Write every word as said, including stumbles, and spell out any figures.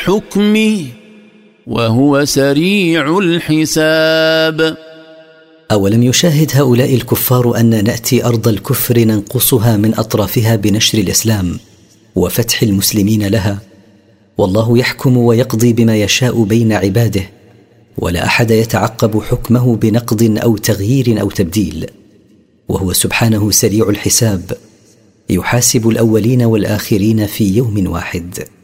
حكمه وهو سريع الحساب. أولم يشاهد هؤلاء الكفار أن نأتي أرض الكفر ننقصها من أطرافها بنشر الإسلام وفتح المسلمين لها، والله يحكم ويقضي بما يشاء بين عباده، ولا أحد يتعقب حكمه بنقض أو تغيير أو تبديل، وهو سبحانه سريع الحساب، يحاسب الأولين والآخرين في يوم واحد.